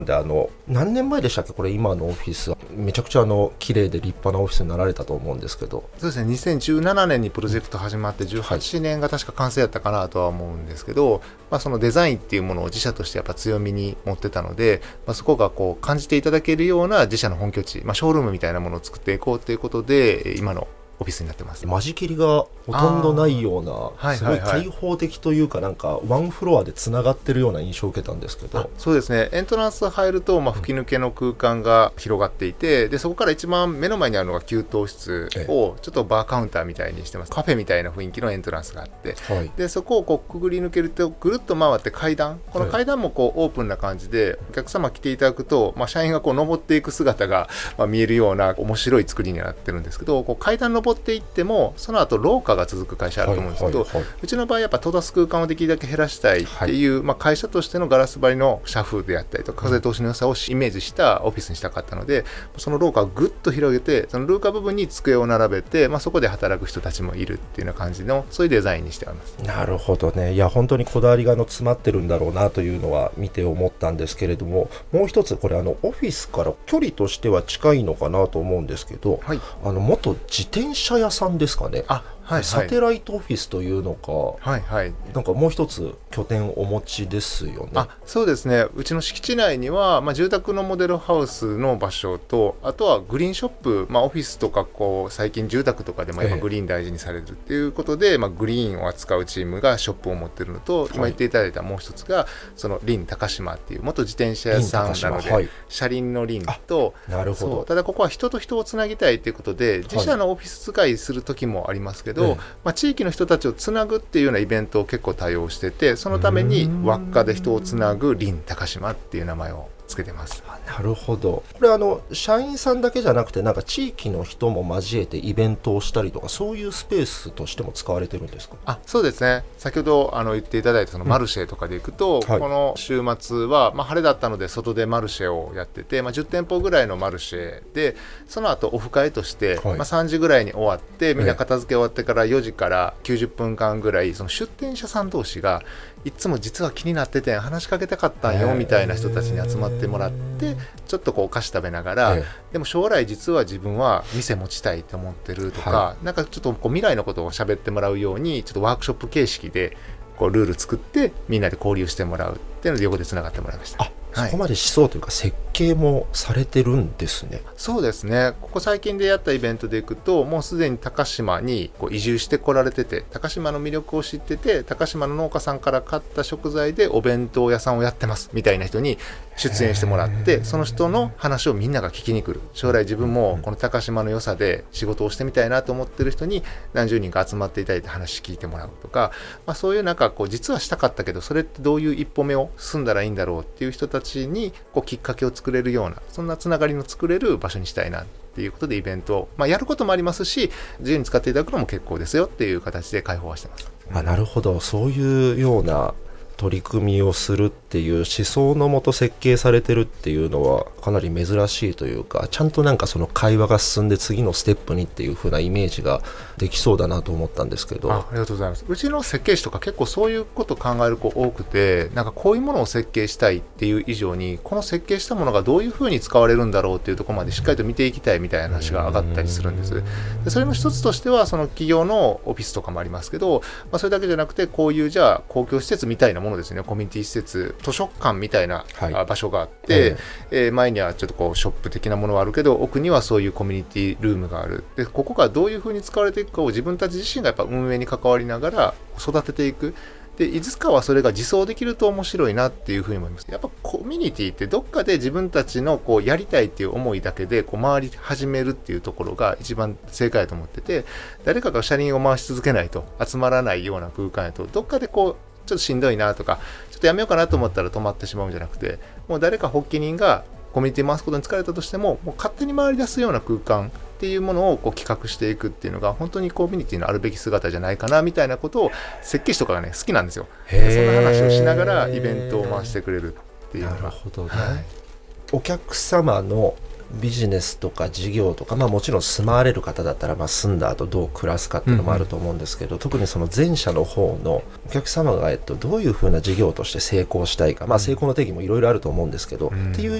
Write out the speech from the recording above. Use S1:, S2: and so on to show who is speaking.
S1: で何年前でしたっけ、これ今のオフィスめちゃくちゃ綺麗で立派なオフィスになられたと思うんですけど。
S2: そうですね、2017年にプロジェクト始まって18年が確か完成やったかなとは思うんですけど、そのデザインっていうものを自社としてやっぱ強みに持ってたので、そこがこう感じていただけるような自社の本拠地、ショールームみたいなものを作っていこうということで今のオフィスになってます。
S1: 間仕切りがほとんどないような、すごい開放的というか、なんかワンフロアでつながってるような印象を受けたんですけど。
S2: そうですね、エントランス入ると、吹き抜けの空間が広がっていて、でそこから一番目の前にあるのが給湯室をちょっとバーカウンターみたいにしてます。カフェみたいな雰囲気のエントランスがあって、でそこをこうくぐり抜けるとぐるっと回って階段、この階段もこうオープンな感じでお客様来ていただくと、社員がこう登っていく姿が見えるような面白い作りになってるんですけど、こう階段登っていってもその後廊下が続く会社あると思うんですけど、うちの場合やっぱ閉ざす空間をできるだけ減らしたいっていう、会社としてのガラス張りの社風であったりとか風通しの良さをイメージしたオフィスにしたかったので、その廊下をぐっと広げて、その廊下部分に机を並べて、そこで働く人たちもいるっていうような感じの、そういうデザインにしてあります。
S1: なるほどね。いや本当にこだわりが詰まってるんだろうなというのは見て思ったんですけれども、もう一つこれオフィスから距離としては近いのかなと思うんですけど、元自転車屋さんですかね。サテライトオフィスというのか、なんかもう一つ拠点をお持ちですよね。
S2: そうですね、うちの敷地内には、住宅のモデルハウスの場所と、あとはグリーンショップ、オフィスとかこう最近住宅とかでも今グリーン大事にされるっていうことで、グリーンを扱うチームがショップを持ってるのと、今言っていただいたもう一つがそのリン高島っていう元自転車屋さんなので、車輪のリンと、
S1: なるほど。
S2: ただここは人と人をつなぎたいということで、自社のオフィス使いする時もありますけど、地域の人たちをつなぐっていうようなイベントを結構多用してて、そのために輪っかで人をつなぐリン高島っていう名前をつけてます。
S1: なるほど。これ社員さんだけじゃなくて、なんか地域の人も交えてイベントをしたりとか、そういうスペースとしても使われてるんですか？
S2: そうですね、先ほど言っていただいたそのマルシェとかで行くと、この週末は、晴れだったので外でマルシェをやってて、10店舗ぐらいのマルシェで、その後オフ会として、3時ぐらいに終わって、みんな片付け終わってから4時から90分間ぐらい、その出店者さん同士がいつも実は気になってて話しかけたかったんよみたいな人たちに集まってもらって、ちょっとこうお菓子食べながら、でも将来実は自分は店持ちたいと思ってるとか、なんかちょっとこう未来のことを喋ってもらうように、ちょっとワークショップ形式でこうルール作ってみんなで交流してもらうっていうので横でつながってもらいました。
S1: そこまでしそうというか設計もされてるんですね。
S2: そうですね、ここ最近でやったイベントでいくと、もうすでに高島にこう移住してこられてて、高島の魅力を知ってて、高島の農家さんから買った食材でお弁当屋さんをやってますみたいな人に出演してもらって、その人の話をみんなが聞きに来る。将来自分もこの高島の良さで仕事をしてみたいなと思ってる人に何十人か集まっていただいて話聞いてもらうとか、そういうなんかこう実はしたかったけど、それってどういう一歩目を進んだらいいんだろうっていう人たちにこうきっかけを作れるような、そんなつながりの作れる場所にしたいなっていうことでイベントを、やることもありますし、自由に使っていただくのも結構ですよっていう形で開放はしてます。
S1: なるほど。そういうような取り組みをするっていう思想のもと設計されてるっていうのはかなり珍しいというか、ちゃんとなんかその会話が進んで次のステップにっていう風なイメージができそうだなと思ったんですけど。
S2: ありがとうございます。うちの設計士とか結構そういうことを考える子多くて、なんかこういうものを設計したいっていう以上に、この設計したものがどういう風に使われるんだろうっていうところまでしっかりと見ていきたいみたいな話が上がったりするんです。でそれの一つとしてはその企業のオフィスとかもありますけど、それだけじゃなくて、こういうじゃあ公共施設みたいなものですね、コミュニティ施設、図書館みたいな場所があって、前にはちょっとこうショップ的なものはあるけど、奥にはそういうコミュニティルームがある。でここがどういう風に使われていくかを自分たち自身がやっぱ運営に関わりながら育てていく。でいつかはそれが自走できると面白いなっていうふうに思います。やっぱコミュニティってどっかで自分たちのこうやりたいっていう思いだけでこう回り始めるっていうところが一番正解だと思ってて、誰かが車輪を回し続けないと集まらないような空間やと、どっかでこうちょっとしんどいなとか、ちょっとやめようかなと思ったら止まってしまうんじゃなくて、もう誰か発起人がコミュニティ回すことに疲れたとしても、もう勝手に回り出すような空間っていうものをこう企画していくっていうのが本当にコミュニティのあるべき姿じゃないかなみたいなことを設計士とかがね好きなんですよ。そんな話をしながらイベントを回してくれるっていうのが。
S1: なるほどね。 お客様のビジネスとか事業とか、もちろん住まわれる方だったら、住んだ後どう暮らすかっていうのもあると思うんですけど、特にその前者の方のお客様が、どういうふうな事業として成功したいか、成功の定義もいろいろあると思うんですけど、っていう